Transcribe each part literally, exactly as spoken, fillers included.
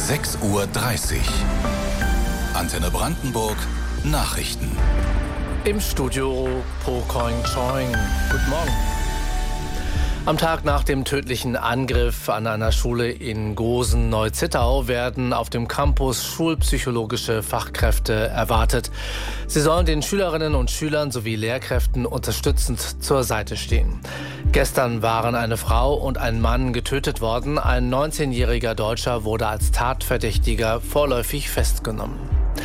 sechs Uhr dreißig. Antenne Brandenburg, Nachrichten. Im Studio Po Koing Choing. Guten Morgen. Am Tag nach dem tödlichen Angriff an einer Schule in Gosen-Neuzittau werden auf dem Campus schulpsychologische Fachkräfte erwartet. Sie sollen den Schülerinnen und Schülern sowie Lehrkräften unterstützend zur Seite stehen. Gestern waren eine Frau und ein Mann getötet worden. Ein neunzehnjähriger Deutscher wurde als Tatverdächtiger vorläufig festgenommen.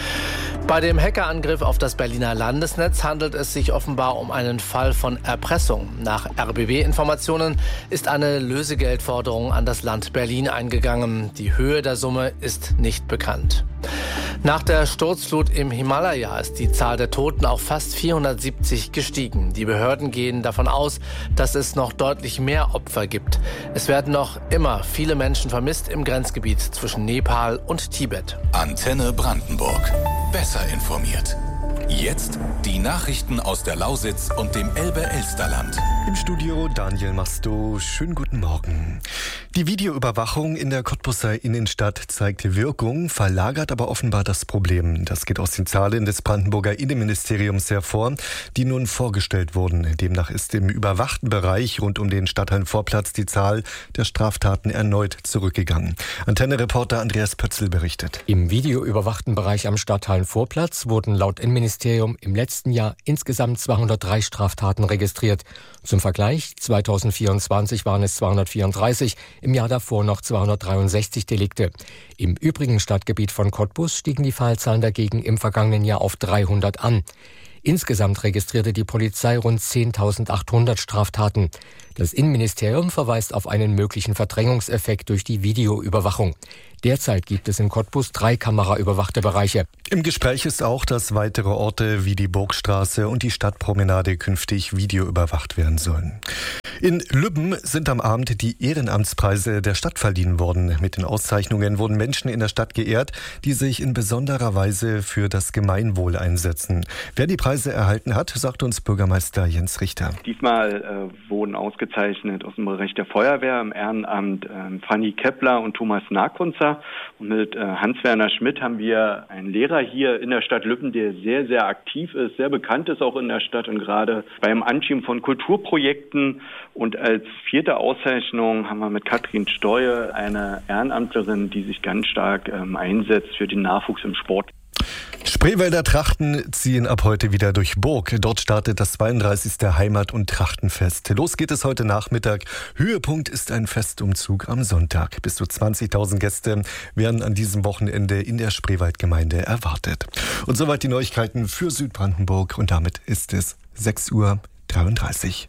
Bei dem Hackerangriff auf das Berliner Landesnetz handelt es sich offenbar um einen Fall von Erpressung. Nach R B B-Informationen ist eine Lösegeldforderung an das Land Berlin eingegangen. Die Höhe der Summe ist nicht bekannt. Nach der Sturzflut im Himalaya ist die Zahl der Toten auf fast vierhundertsiebzig gestiegen. Die Behörden gehen davon aus, dass es noch deutlich mehr Opfer gibt. Es werden noch immer viele Menschen vermisst im Grenzgebiet zwischen Nepal und Tibet. Antenne Brandenburg. Besser informiert. Jetzt die Nachrichten aus der Lausitz und dem Elbe-Elsterland. Im Studio Daniel Masto. Schönen guten Morgen. Die Videoüberwachung in der Cottbuser Innenstadt zeigt Wirkung, verlagert aber offenbar das Problem. Das geht aus den Zahlen des Brandenburger Innenministeriums hervor, die nun vorgestellt wurden. Demnach ist im überwachten Bereich rund um den Stadthallenvorplatz die Zahl der Straftaten erneut zurückgegangen. Antenne-Reporter Andreas Pötzl berichtet. Im videoüberwachten Bereich am Stadthallenvorplatz wurden laut Innenministerium im letzten Jahr insgesamt zweihundertdrei Straftaten registriert. Zum Vergleich, zweitausendvierundzwanzig waren es zweihundertvierunddreißig, im Jahr davor noch zweihundertdreiundsechzig Delikte. Im übrigen Stadtgebiet von Cottbus stiegen die Fallzahlen dagegen im vergangenen Jahr auf dreihundert an. Insgesamt registrierte die Polizei rund zehntausendachthundert Straftaten. Das Innenministerium verweist auf einen möglichen Verdrängungseffekt durch die Videoüberwachung. Derzeit gibt es in Cottbus drei kameraüberwachte Bereiche. Im Gespräch ist auch, dass weitere Orte wie die Burgstraße und die Stadtpromenade künftig videoüberwacht werden sollen. In Lübben sind am Abend die Ehrenamtspreise der Stadt verliehen worden. Mit den Auszeichnungen wurden Menschen in der Stadt geehrt, die sich in besonderer Weise für das Gemeinwohl einsetzen. Wer die Preise erhalten hat, sagt uns Bürgermeister Jens Richter. Diesmal äh, wurden ausgezeichnet aus dem Bereich der Feuerwehr im Ehrenamt äh, Fanny Kepler und Thomas Narkunzer. Und mit äh, Hans-Werner Schmidt haben wir einen Lehrer hier in der Stadt Lübben, der sehr, sehr aktiv ist, sehr bekannt ist auch in der Stadt und gerade beim Anschieben von Kulturprojekten. Und als vierte Auszeichnung haben wir mit Katrin Steue eine Ehrenamtlerin, die sich ganz stark ähm, einsetzt für den Nachwuchs im Sport. Spreewälder Trachten ziehen ab heute wieder durch Burg. Dort startet das zweiunddreißigste Heimat- und Trachtenfest. Los geht es heute Nachmittag. Höhepunkt ist ein Festumzug am Sonntag. Bis zu zwanzigtausend Gäste werden an diesem Wochenende in der Spreewaldgemeinde erwartet. Und soweit die Neuigkeiten für Südbrandenburg. Und damit ist es sechs Uhr dreiunddreißig.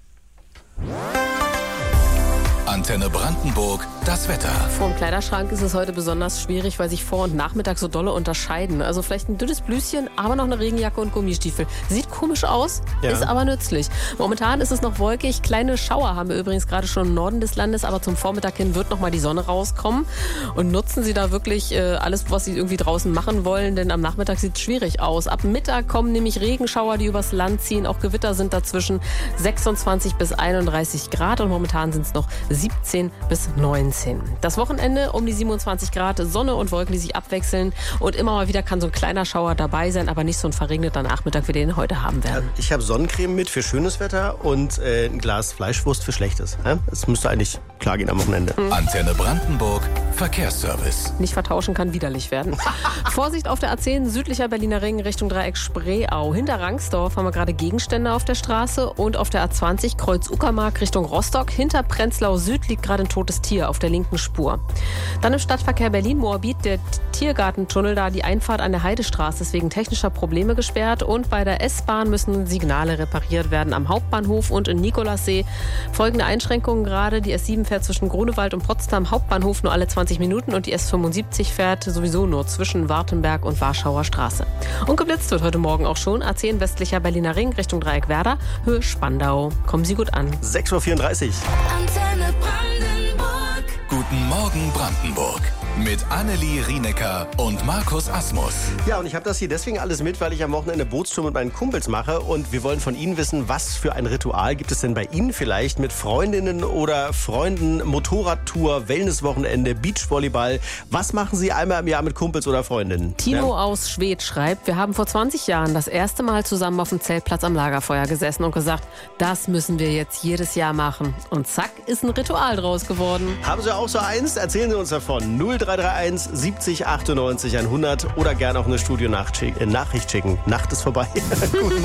Antenne Brandenburg, das Wetter. Vorm Kleiderschrank ist es heute besonders schwierig, weil sich Vor- und Nachmittag so dolle unterscheiden. Also vielleicht ein dünnes Blüschen, aber noch eine Regenjacke und Gummistiefel. Sieht komisch aus, ja. Ist aber nützlich. Momentan ist es noch wolkig. Kleine Schauer haben wir übrigens gerade schon im Norden des Landes, aber zum Vormittag hin wird noch mal die Sonne rauskommen. Und nutzen Sie da wirklich äh, alles, was Sie irgendwie draußen machen wollen, denn am Nachmittag sieht es schwierig aus. Ab Mittag kommen nämlich Regenschauer, die übers Land ziehen. Auch Gewitter sind dazwischen sechsundzwanzig bis einunddreißig Grad und momentan sind es noch siebzehn bis neunzehn. Das Wochenende um die siebenundzwanzig Grad, Sonne und Wolken, die sich abwechseln. Und immer mal wieder kann so ein kleiner Schauer dabei sein, aber nicht so ein verregneter Nachmittag, wie wir den heute haben werden. Ich habe Sonnencreme mit für schönes Wetter und äh, ein Glas Fleischwurst für schlechtes. Es müsste eigentlich klar gehen am Wochenende. Mhm. Antenne Brandenburg, Verkehrsservice. Nicht vertauschen kann widerlich werden. Vorsicht auf der A zehn, südlicher Berliner Ring Richtung Dreieck Spreeau. Hinter Rangsdorf haben wir gerade Gegenstände auf der Straße und auf der A zwanzig Kreuz Uckermark Richtung Rostock. Hinter Prenzlau Süd liegt gerade ein totes Tier auf der linken Spur. Dann im Stadtverkehr Berlin-Moabit der Tiergartentunnel, da die Einfahrt an der Heidestraße ist wegen technischer Probleme gesperrt und bei der S-Bahn müssen Signale repariert werden am Hauptbahnhof und in Nikolassee. Folgende Einschränkungen gerade, die S sieben fährt zwischen Grunewald und Potsdam Hauptbahnhof nur alle zwanzig Minuten und die S fünfundsiebzig fährt sowieso nur zwischen Wartenberg und Warschauer Straße. Und geblitzt wird heute Morgen auch schon A zehn westlicher Berliner Ring Richtung Dreieck Werder, Höhe Spandau. Kommen Sie gut an. sechs Uhr vierunddreißig. Guten Guten Morgen Brandenburg mit Annelie Rienecker und Markus Asmus. Ja, und ich habe das hier deswegen alles mit, weil ich am Wochenende Bootstour mit meinen Kumpels mache. Und wir wollen von Ihnen wissen, was für ein Ritual gibt es denn bei Ihnen vielleicht mit Freundinnen oder Freunden? Motorradtour, Wellnesswochenende, Beachvolleyball. Was machen Sie einmal im Jahr mit Kumpels oder Freundinnen? Tino Ja? aus Schwedt schreibt, wir haben vor zwanzig Jahren das erste Mal zusammen auf dem Zeltplatz am Lagerfeuer gesessen und gesagt, das müssen wir jetzt jedes Jahr machen. Und zack, ist ein Ritual draus geworden. Haben Sie auch so eins? Erzählen Sie uns davon. null drei drei eins siebzig achtundneunzig hundert oder gerne auch eine Studio-Nachricht schicken. Nacht ist vorbei. Guten